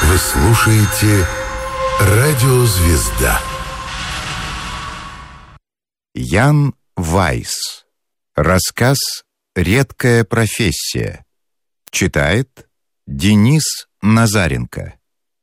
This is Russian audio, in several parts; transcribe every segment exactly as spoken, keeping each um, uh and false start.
Вы слушаете «Радио Звезда». Ян Вайс. Рассказ «Редкая профессия». Читает Денис Назаренко.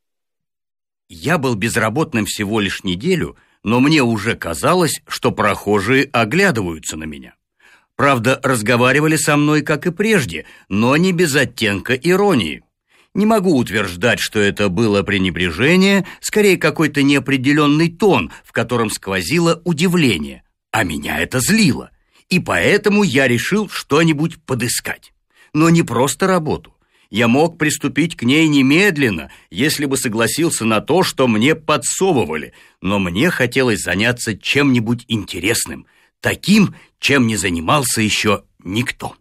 Я был безработным всего лишь неделю, но мне уже казалось, что прохожие оглядываются на меня. Правда, разговаривали со мной, как и прежде, но не без оттенка иронии. Не могу утверждать, что это было пренебрежение, скорее какой-то неопределенный тон, в котором сквозило удивление. А меня это злило, и поэтому я решил что-нибудь подыскать. Но не просто работу. Я мог приступить к ней немедленно, если бы согласился на то, что мне подсовывали, но мне хотелось заняться чем-нибудь интересным, таким, чем не занимался еще никто.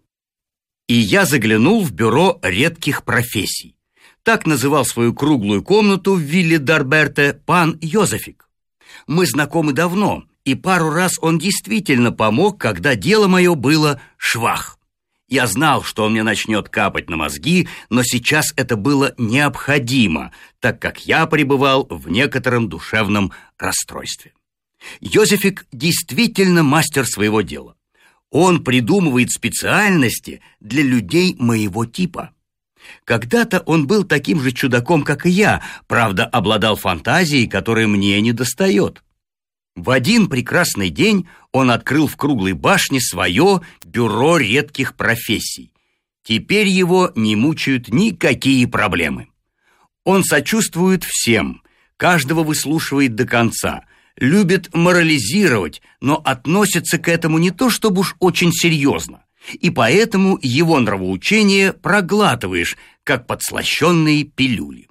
И я заглянул в бюро редких профессий. Так называл свою круглую комнату в вилле Дарберте пан Йозефик. Мы знакомы давно, и пару раз он действительно помог, когда дело мое было швах. Я знал, что он мне начнет капать на мозги, но сейчас это было необходимо, так как я пребывал в некотором душевном расстройстве. Йозефик действительно мастер своего дела. Он придумывает специальности для людей моего типа. Когда-то он был таким же чудаком, как и я, правда, обладал фантазией, которой мне недостает. В один прекрасный день он открыл в Круглой башне свое бюро редких профессий. Теперь его не мучают никакие проблемы. Он сочувствует всем, каждого выслушивает до конца, любит морализировать, но относится к этому не то чтобы уж очень серьезно, и поэтому его нравоучение проглатываешь, как подслащенные пилюли.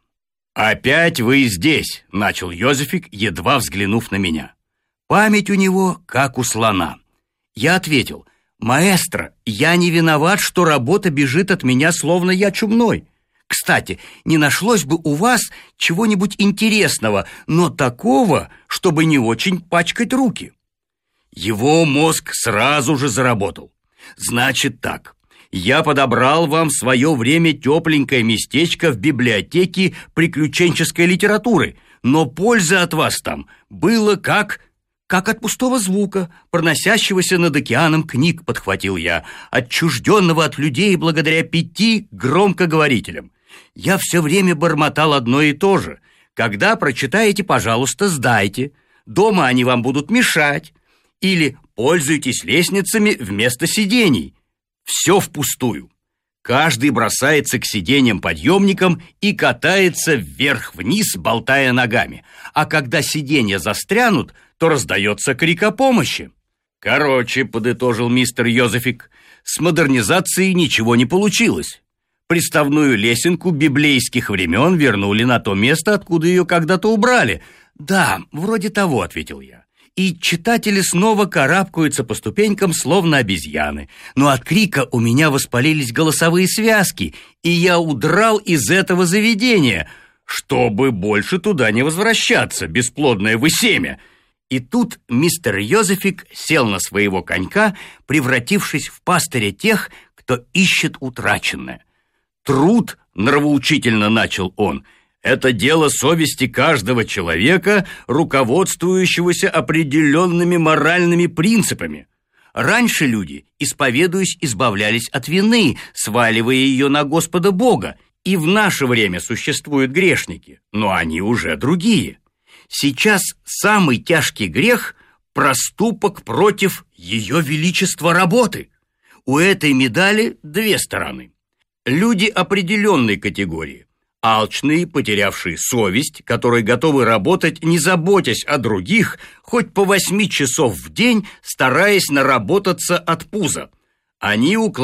«Опять вы здесь», — начал Йозефик, едва взглянув на меня. Память у него как у слона. Я ответил: «Маэстро, я не виноват, что работа бежит от меня, словно я чумной. Кстати, не нашлось бы у вас чего-нибудь интересного, но такого, чтобы не очень пачкать руки». Его мозг сразу же заработал. «Значит так, я подобрал вам в свое время тепленькое местечко в библиотеке приключенческой литературы, но пользы от вас там было как... как от пустого звука, проносящегося над океаном книг», — подхватил я, отчужденного от людей благодаря пяти громкоговорителям. Я все время бормотал одно и то же. «Когда прочитаете, пожалуйста, сдайте. Дома они вам будут мешать». Или «пользуйтесь лестницами вместо сидений». Все впустую. Каждый бросается к сиденьям-подъемникам и катается вверх-вниз, болтая ногами. А когда сиденья застрянут, то раздается крик о помощи. «Короче», — подытожил мистер Йозефик, — «с модернизацией ничего не получилось. Приставную лесенку библейских времен вернули на то место, откуда ее когда-то убрали». «Да, вроде того», — ответил я. И читатели снова карабкаются по ступенькам, словно обезьяны. Но от крика у меня воспалились голосовые связки, и я удрал из этого заведения, чтобы больше туда не возвращаться, бесплодное вы семя. И тут мистер Йозефик сел на своего конька, превратившись в пастыря тех, кто ищет утраченное. «Труд», — нравоучительно начал он, — «это дело совести каждого человека, руководствующегося определенными моральными принципами. Раньше люди, исповедуясь, избавлялись от вины, сваливая ее на Господа Бога, и в наше время существуют грешники, но они уже другие. Сейчас самый тяжкий грех – проступок против Ее Величества работы. У этой медали две стороны. Люди определенной категории. Алчные, потерявшие совесть, которые готовы работать, не заботясь о других, хоть по восьми часов в день, стараясь наработаться от пуза. Они укладываются